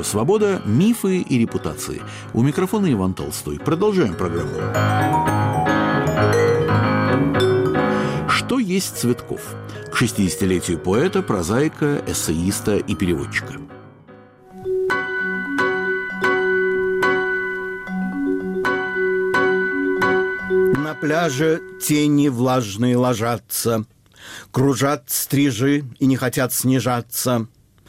«Свобода. Мифы и репутации». У микрофона Иван Толстой. Продолжаем программу. Что есть Цветков? К 60-летию поэта, прозаика, эссеиста и переводчика. На пляже тени влажные ложатся, кружат стрижи и не хотят снижаться.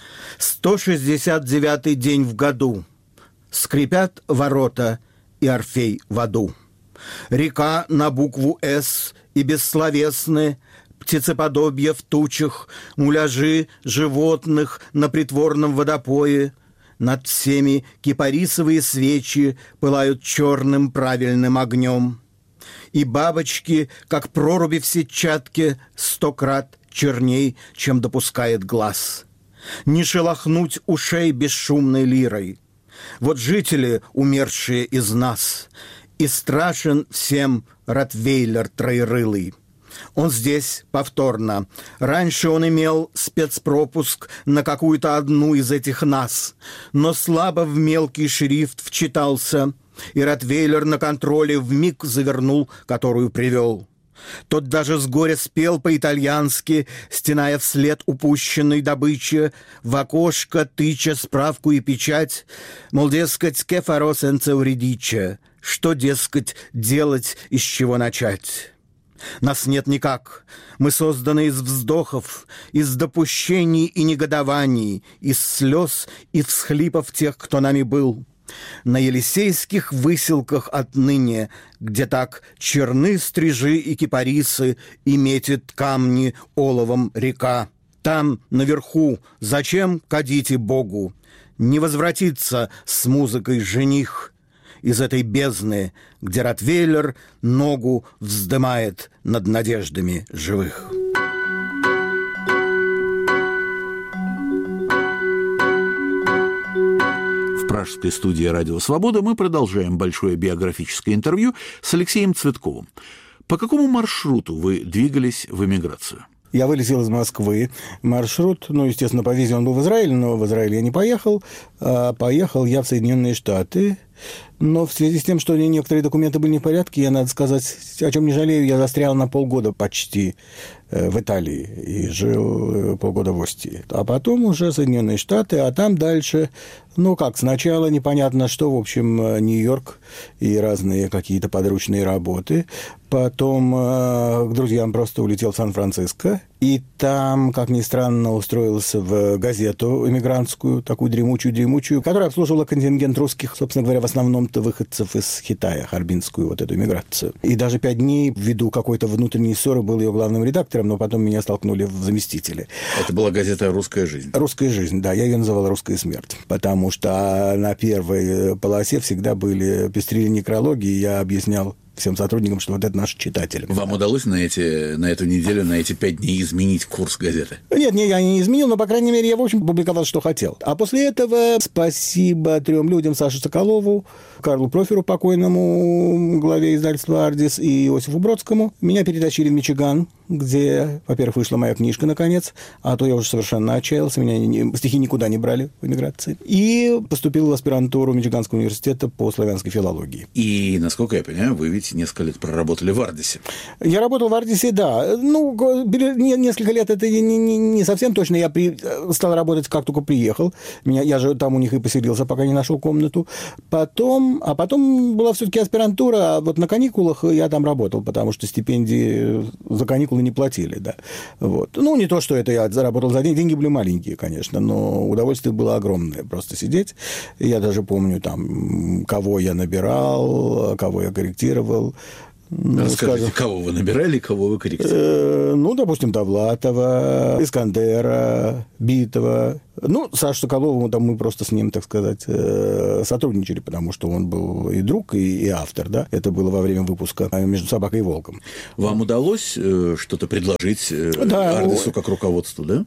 169-й день в году. Скрипят ворота, и Орфей в аду. Река на букву «С» и бессловесны, птицеподобья в тучах, муляжи животных на притворном водопое. Над всеми кипарисовые свечи пылают черным правильным огнем. И бабочки, как проруби в сетчатке, 100 крат черней, чем допускает глаз. Не шелохнуть ушей бесшумной лирой. Вот жители, умершие из нас, и страшен всем ротвейлер троерылый. Он здесь повторно. Раньше он имел спецпропуск на какую-то одну из этих нас, но слабо в мелкий шрифт вчитался, и ротвейлер на контроле вмиг завернул, которую привел. Тот даже с горя спел по-итальянски, стеная вслед упущенной добычи, в окошко тыча справку и печать, мол, дескать, «Ке фаро сенце уридиче», что, дескать, делать и с чего начать. Нас нет никак. Мы созданы из вздохов, из допущений и негодований, из слез и всхлипов тех, кто нами был. На Елисейских выселках отныне, где так черны стрижи и кипарисы, и метит камни оловом река. Там, наверху, зачем кадите Богу? Не возвратится с музыкой жених из этой бездны, где ротвейлер ногу вздымает над надеждами живых. В пражской студии «Радио Свобода» мы продолжаем большое биографическое интервью с Алексеем Цветковым. По какому маршруту вы двигались в эмиграцию? Я вылетел из Москвы. Маршрут, естественно, по визе он был в Израиле, но в Израиль я не поехал. Поехал я в Соединенные Штаты. Но в связи с тем, что некоторые документы были не в порядке, я, надо сказать, о чем не жалею, я застрял на полгода почти в Италии и жил полгода в Остии. А потом уже Соединенные Штаты, а там дальше, сначала непонятно что, в общем, Нью-Йорк и разные какие-то подручные работы. Потом к друзьям просто улетел в Сан-Франциско. И там, как ни странно, устроился в газету эмигрантскую, такую дремучую, которая обслуживала контингент русских, собственно говоря, в основном-то выходцев из Китая, харбинскую вот эту эмиграцию. И даже 5 дней ввиду какой-то внутренней ссоры был ее главным редактором, но потом меня столкнули в заместители. Это была газета «Русская жизнь». «Русская жизнь», да, я ее называл «Русская смерть», потому что на первой полосе всегда пестрили некрологи, и я объяснял всем сотрудникам, что вот это наш читатель. Вам удалось на эту неделю, на эти 5 дней изменить курс газеты? Нет, я не изменил, но, по крайней мере, я, в общем, публиковал, что хотел. А после этого спасибо 3 людям: Саше Соколову, Карлу Проферу, покойному, главе издательства «Ардис», и Иосифу Бродскому. Меня перетащили в Мичиган, где, во-первых, вышла моя книжка, наконец, а то я уже совершенно отчаялся, меня стихи никуда не брали в эмиграции. И поступил в аспирантуру Мичиганского университета по славянской филологии. И, насколько я понимаю, вы ведь несколько лет проработали в «Ардисе». Я работал в «Ардисе», да. Несколько лет это не совсем точно. Я стал работать, как только приехал. Я же там у них и поселился, пока не нашел комнату. Потом была все-таки аспирантура, а вот на каникулах я там работал, потому что стипендии за каникулы не платили, да. Вот. Не то, что это я заработал за деньги были маленькие, конечно, но удовольствие было огромное просто сидеть. Я даже помню там, кого я набирал, кого я корректировал. Расскажите, кого вы набирали, кого вы корректировали? Допустим, Довлатова, Искандера, Битова. Сашу Соколову, мы просто с ним, так сказать, сотрудничали, потому что он был и друг, и автор, да. Это было во время выпуска «Между собакой и волком». Вам удалось что-то предложить Ардису как руководству, да?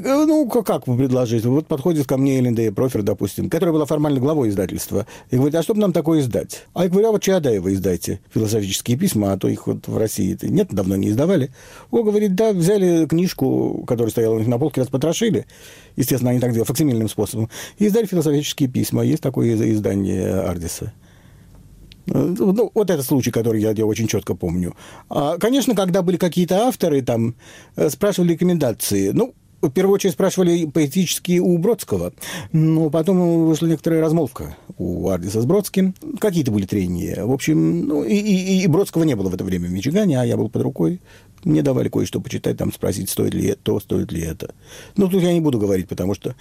Как предложить? Вот подходит ко мне Элиндея Профер, допустим, которая была формально главой издательства, и говорит: а что бы нам такое издать? А я говорю: вот Чаадаева издайте, философические письма, а то их вот в России нет, давно не издавали. Говорит: да, взяли книжку, которая стояла у них на полке, распотрошили, естественно, они так делают факсимильным способом, и издали философические письма. Есть такое издание Ардиса. Ну, вот этот случай, который я очень четко помню. Конечно, когда были какие-то авторы, там спрашивали рекомендации. Ну, в первую очередь спрашивали поэтические у Бродского, но потом вышла некоторая размолвка у Ардиса с Бродским. Какие-то были трения. В общем, ну, и Бродского не было в это время в Мичигане, а я был под рукой. Мне давали кое-что почитать, там спросить, стоит ли то, стоит ли это. Ну, тут я не буду говорить, потому что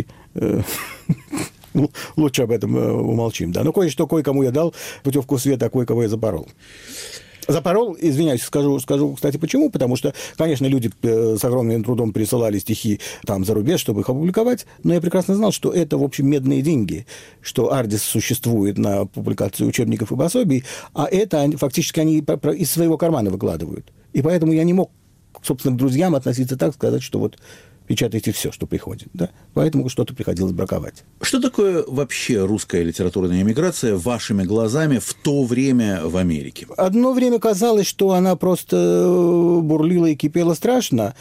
лучше об этом умолчим. Да. Но кое-что кое-кому я дал путевку в свет, а кое-кого я запорол. Запорол, извиняюсь, скажу, кстати, почему. Потому что, конечно, люди с огромным трудом присылали стихи там за рубеж, чтобы их опубликовать, но я прекрасно знал, что это, в общем, медные деньги, что Ардис существует на публикацию учебников и пособий, а это фактически они из своего кармана выкладывают. И поэтому я не мог к собственным друзьям относиться так, сказать, что вот печатайте все, что приходит. Да? Поэтому что-то приходилось браковать. Что такое вообще русская литературная эмиграция вашими глазами в то время в Америке? Одно время казалось, что она просто бурлила и кипела страшно,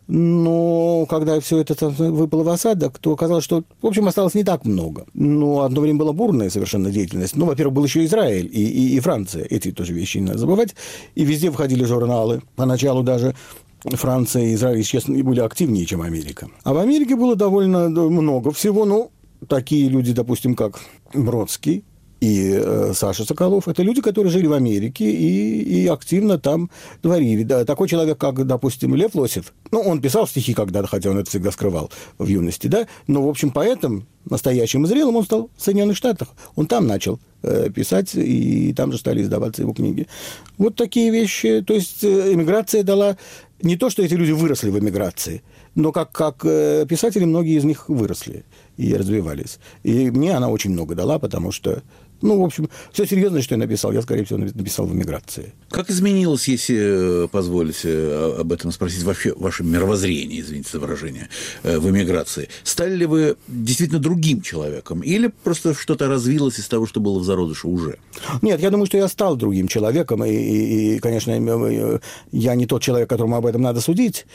но когда все это выпало в осадок, то оказалось, что, в общем, осталось не так много. Но одно время была бурная совершенно деятельность. Ну, во-первых, был еще Израиль и Франция. Эти тоже вещи не надо забывать. И везде входили журналы. Поначалу даже Франция и Израиль, честно, были активнее, чем Америка. А в Америке было довольно много всего. Ну, такие люди, допустим, как Бродский и Саша Соколов, это люди, которые жили в Америке и активно там творили. Да, такой человек, как, допустим, Лев Лосев, ну, он писал стихи когда-то, хотя он это всегда скрывал в юности, да, но, в общем, поэтом настоящим и зрелым он стал в Соединенных Штатах. Он там начал писать, и там же стали издаваться его книги. Вот такие вещи. То есть эмиграция дала не то, что эти люди выросли в эмиграции, но как писатели многие из них выросли и развивались. И мне она очень много дала, потому что, ну, в общем, все серьезное, что я написал, я, скорее всего, написал в эмиграции. Как изменилось, если позволите об этом спросить, вообще ваше мировоззрение, извините за выражение, в эмиграции? Стали ли вы действительно другим человеком или просто что-то развилось из того, что было в зародыше уже? Нет, я думаю, что я стал другим человеком, и, конечно, я не тот человек, которому об этом надо судить,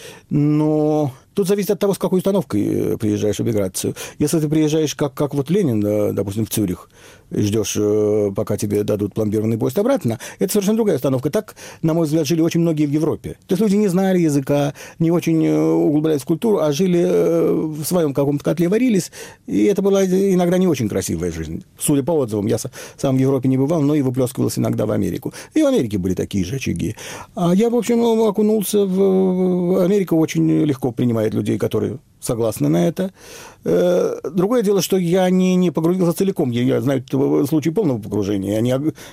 но тут зависит от того, с какой установкой приезжаешь в эмиграцию. Если ты приезжаешь, как вот Ленин, допустим, в Цюрих, ждешь, пока тебе дадут пломбированный поезд обратно, это совершенно другая установка. Так, на мой взгляд, жили очень многие в Европе. То есть люди не знали языка, не очень углублялись в культуру, а жили в своем каком-то котле, варились, и это была иногда не очень красивая жизнь. Судя по отзывам, я сам в Европе не бывал, но и выплескивался иногда в Америку. И в Америке были такие же очаги. А я, в общем, окунулся в Америку, очень легко принимает людей, которые согласны на это. Другое дело, что я не погрузился целиком. Я знаю случаи полного погружения.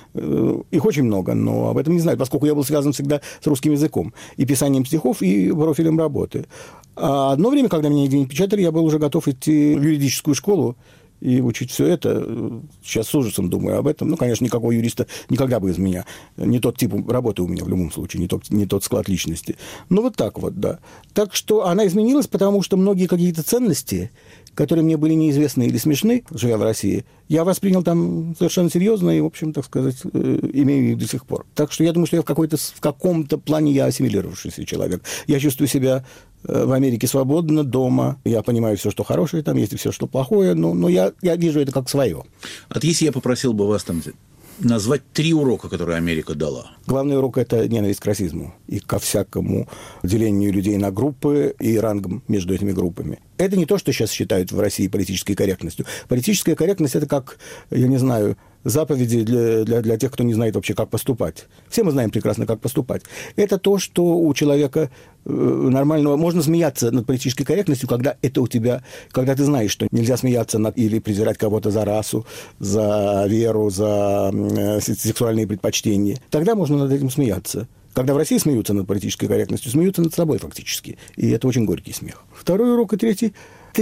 Их очень много, но об этом не знаю, поскольку я был связан всегда с русским языком. И писанием стихов, и профилем работы. А одно время, когда меня нигде не печатали, я был уже готов идти в юридическую школу и учить все это. Сейчас с ужасом думаю об этом. Ну, конечно, никакого юриста никогда бы из меня. Не тот тип работы у меня в любом случае, не тот склад личности. Ну, вот так вот, да. Так что она изменилась, потому что многие какие-то ценности, которые мне были неизвестны или смешны, живя в России, я воспринял там совершенно серьезно и, в общем, так сказать, имею их до сих пор. Так что я думаю, что я в каком-то плане я ассимилировавшийся человек. Я чувствую себя в Америке свободно, дома. Я понимаю все, что хорошее там есть, и все, что плохое, но я вижу это как свое. А если я попросил бы вас там назвать 3 урока, которые Америка дала? Главный урок – это ненависть к расизму и ко всякому делению людей на группы и рангам между этими группами. Это не то, что сейчас считают в России политической корректностью. Политическая корректность – это как, я не знаю, заповеди для тех, кто не знает вообще, как поступать. Все мы знаем прекрасно, как поступать. Это то, что у человека нормального... Можно смеяться над политической корректностью, когда это у тебя... Когда ты знаешь, что нельзя смеяться или презирать кого-то за расу, за веру, за сексуальные предпочтения. Тогда можно над этим смеяться. Когда в России смеются над политической корректностью, смеются над собой фактически. И это очень горький смех. Второй урок и третий,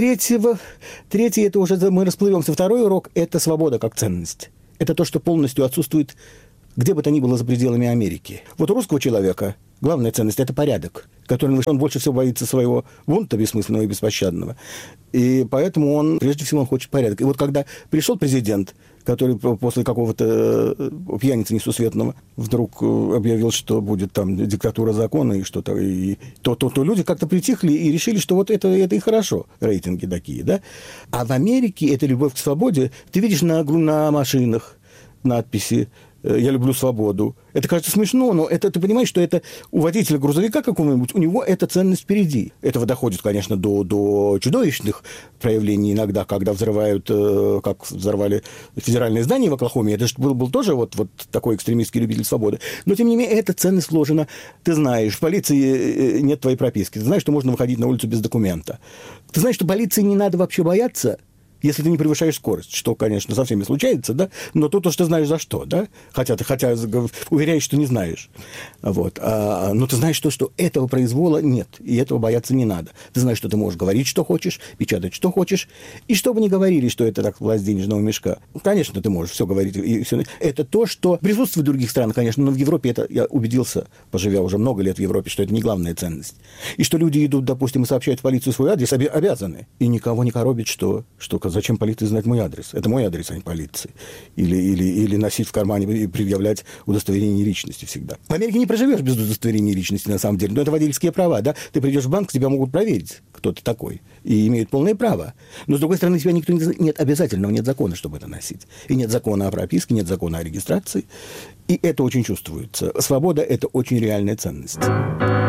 это уже мы расплывемся. Второй урок – это свобода как ценность. Это то, что полностью отсутствует где бы то ни было за пределами Америки. Вот у русского человека Главная ценность – это порядок, который он больше всего боится своего бунта бессмысленного и беспощадного. И поэтому он, прежде всего, он хочет порядок. И вот когда пришел президент, который после какого-то пьяницы несусветного вдруг объявил, что будет там диктатура закона и что-то, то люди как-то притихли и решили, что вот это и хорошо, рейтинги такие, да. А в Америке это любовь к свободе. Ты видишь на машинах надписи «Я люблю свободу». Это кажется смешно, но это ты понимаешь, что это у водителя грузовика какого-нибудь, у него эта ценность впереди. Этого доходит, конечно, до чудовищных проявлений иногда, когда взрывают, как взорвали федеральное здание в Оклахоме. Это же был тоже вот такой экстремистский любитель свободы. Но, тем не менее, эта ценность вложена. Ты знаешь, в полиции нет твоей прописки. Ты знаешь, что можно выходить на улицу без документа. Ты знаешь, что полиции не надо вообще бояться, если ты не превышаешь скорость, что, конечно, со всеми случается, да, но то, что знаешь за что, да, хотя уверяешь, что не знаешь, вот, но ты знаешь то, что этого произвола нет, и этого бояться не надо. Ты знаешь, что ты можешь говорить, что хочешь, печатать, что хочешь, и что бы ни говорили, что это так власть денежного мешка, конечно, ты можешь все говорить, и все. Это то, что присутствует в других странах, конечно, но в Европе это, я убедился, поживя уже много лет в Европе, что это не главная ценность, и что люди идут, допустим, и сообщают в полицию свой адрес, обязаны, и никого не коробит, что зачем полиции знать мой адрес? Это мой адрес, а не полиции. Или носить в кармане и предъявлять удостоверение личности всегда. В Америке не проживешь без удостоверения личности, на самом деле. Но это водительские права, да? Ты придешь в банк, тебя могут проверить, кто ты такой. И имеют полное право. Но, с другой стороны, тебя никто не... Нет обязательного, нет закона, чтобы это носить. И нет закона о прописке, нет закона о регистрации. И это очень чувствуется. Свобода – это очень реальная ценность.